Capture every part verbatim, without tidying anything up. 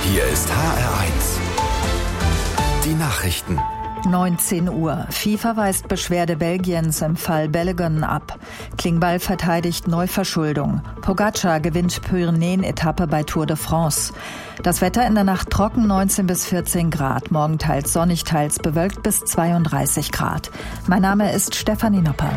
Hier ist H R eins. Die Nachrichten. neunzehn Uhr. FIFA weist Beschwerde Belgiens im Fall Balogun ab. Klingbeil verteidigt Neuverschuldung. Pogacar gewinnt Pyrenäen-Etappe bei Tour de France. Das Wetter in der Nacht trocken, neunzehn bis vierzehn Grad. Morgen teils sonnig, teils bewölkt bis zweiunddreißig Grad. Mein Name ist Stefanie Nopper.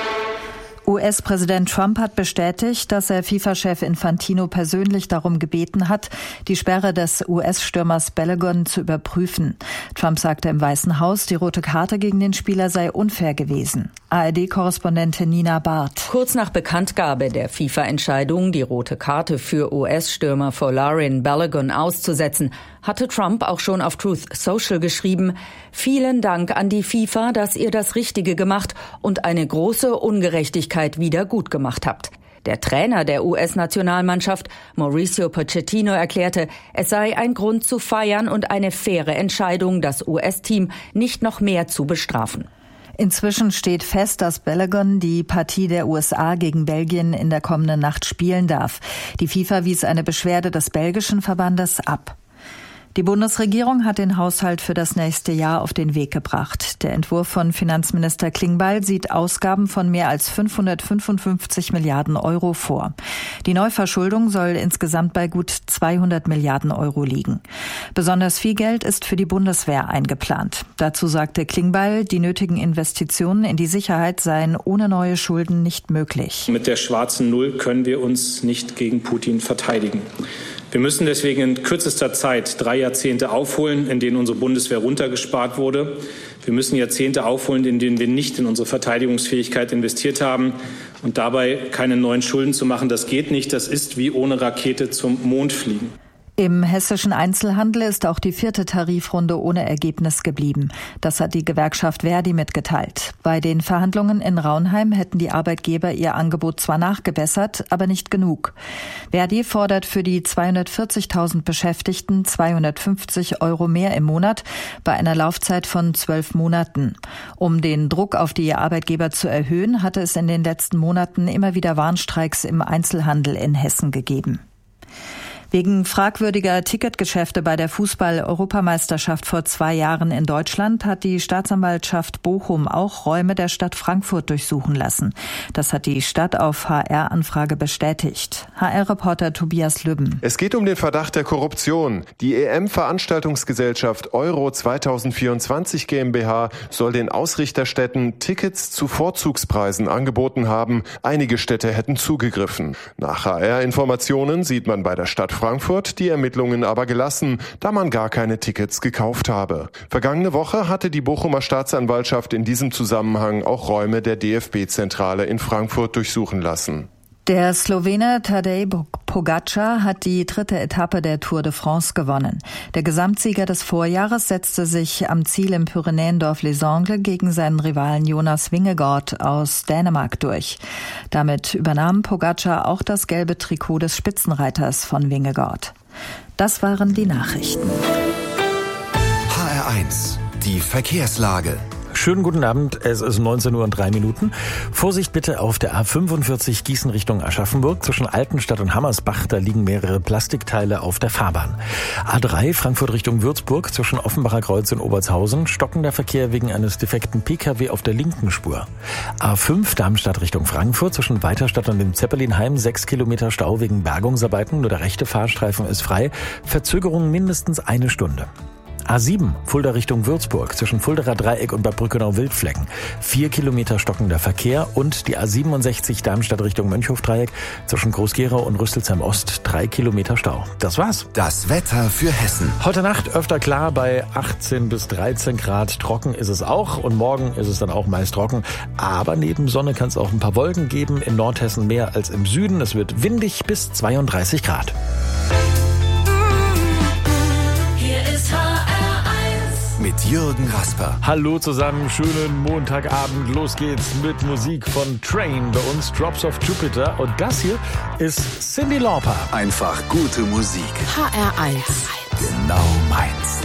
U S-Präsident Trump hat bestätigt, dass er FIFA-Chef Infantino persönlich darum gebeten hat, die Sperre des U S-Stürmers Balogun zu überprüfen. Trump sagte im Weißen Haus, die rote Karte gegen den Spieler sei unfair gewesen. A R D-Korrespondentin Nina Barth. Kurz nach Bekanntgabe der FIFA-Entscheidung, die rote Karte für U S-Stürmer Folarin Balogun auszusetzen, hatte Trump auch schon auf Truth Social geschrieben: Vielen Dank an die FIFA, dass ihr das Richtige gemacht und eine große Ungerechtigkeit wieder gut gemacht habt. Der Trainer der U S-Nationalmannschaft, Mauricio Pochettino, erklärte, es sei ein Grund zu feiern und eine faire Entscheidung, das U S-Team nicht noch mehr zu bestrafen. Inzwischen steht fest, dass Balogun die Partie der U S A gegen Belgien in der kommenden Nacht spielen darf. Die FIFA wies eine Beschwerde des belgischen Verbandes ab. Die Bundesregierung hat den Haushalt für das nächste Jahr auf den Weg gebracht. Der Entwurf von Finanzminister Klingbeil sieht Ausgaben von mehr als fünfhundertfünfundfünfzig Milliarden Euro vor. Die Neuverschuldung soll insgesamt bei gut zweihundert Milliarden Euro liegen. Besonders viel Geld ist für die Bundeswehr eingeplant. Dazu sagte Klingbeil, die nötigen Investitionen in die Sicherheit seien ohne neue Schulden nicht möglich. Mit der schwarzen Null können wir uns nicht gegen Putin verteidigen. Wir müssen deswegen in kürzester Zeit drei Jahrzehnte aufholen, in denen unsere Bundeswehr runtergespart wurde. Wir müssen Jahrzehnte aufholen, in denen wir nicht in unsere Verteidigungsfähigkeit investiert haben. Und dabei keine neuen Schulden zu machen, das geht nicht. Das ist wie ohne Rakete zum Mond fliegen. Im hessischen Einzelhandel ist auch die vierte Tarifrunde ohne Ergebnis geblieben. Das hat die Gewerkschaft Verdi mitgeteilt. Bei den Verhandlungen in Raunheim hätten die Arbeitgeber ihr Angebot zwar nachgebessert, aber nicht genug. Verdi fordert für die zweihundertvierzigtausend Beschäftigten zweihundertfünfzig Euro mehr im Monat bei einer Laufzeit von zwölf Monaten. Um den Druck auf die Arbeitgeber zu erhöhen, hatte es in den letzten Monaten immer wieder Warnstreiks im Einzelhandel in Hessen gegeben. Wegen fragwürdiger Ticketgeschäfte bei der Fußball-Europameisterschaft vor zwei Jahren in Deutschland hat die Staatsanwaltschaft Bochum auch Räume der Stadt Frankfurt durchsuchen lassen. Das hat die Stadt auf H R-Anfrage bestätigt. H R-Reporter Tobias Lübben. Es geht um den Verdacht der Korruption. Die E M-Veranstaltungsgesellschaft Euro zweitausendvierundzwanzig GmbH soll den Ausrichterstädten Tickets zu Vorzugspreisen angeboten haben. Einige Städte hätten zugegriffen. Nach H R-Informationen sieht man bei der Stadt Frankfurt die Ermittlungen aber gelassen, da man gar keine Tickets gekauft habe. Vergangene Woche hatte die Bochumer Staatsanwaltschaft in diesem Zusammenhang auch Räume der D F B-Zentrale in Frankfurt durchsuchen lassen. Der Slowene Tadej Pogacar hat die dritte Etappe der Tour de France gewonnen. Der Gesamtsieger des Vorjahres setzte sich am Ziel im Pyrenäendorf Les Angles gegen seinen Rivalen Jonas Vingegaard aus Dänemark durch. Damit übernahm Pogacar auch das gelbe Trikot des Spitzenreiters von Vingegaard. Das waren die Nachrichten. H R eins, die Verkehrslage. Schönen guten Abend, es ist neunzehn Uhr und drei Minuten. Vorsicht bitte auf der A fünfundvierzig Gießen Richtung Aschaffenburg. Zwischen Altenstadt und Hammersbach, da liegen mehrere Plastikteile auf der Fahrbahn. A drei Frankfurt Richtung Würzburg, zwischen Offenbacher Kreuz und Obertshausen, stockender Verkehr wegen eines defekten P K W auf der linken Spur. A fünf Darmstadt Richtung Frankfurt, zwischen Weiterstadt und dem Zeppelinheim, sechs Kilometer Stau wegen Bergungsarbeiten, nur der rechte Fahrstreifen ist frei. Verzögerung mindestens eine Stunde. A sieben, Fulda Richtung Würzburg, zwischen Fulderer Dreieck und Bad Brückenau-Wildflecken. Vier Kilometer stockender Verkehr und die A siebenundsechzig Darmstadt Richtung Mönchhof-Dreieck, zwischen Groß-Gerau und Rüsselsheim-Ost, drei Kilometer Stau. Das war's. Das Wetter für Hessen. Heute Nacht öfter klar bei achtzehn bis dreizehn Grad. Trocken ist es auch und morgen ist es dann auch meist trocken. Aber neben Sonne kann es auch ein paar Wolken geben. In Nordhessen mehr als im Süden. Es wird windig bis zweiunddreißig Grad. Mit Jürgen Rasper. Hallo zusammen, schönen Montagabend. Los geht's mit Musik von Train. Bei uns Drops of Jupiter. Und das hier ist Cyndi Lauper. Einfach gute Musik. H R eins. Genau meins.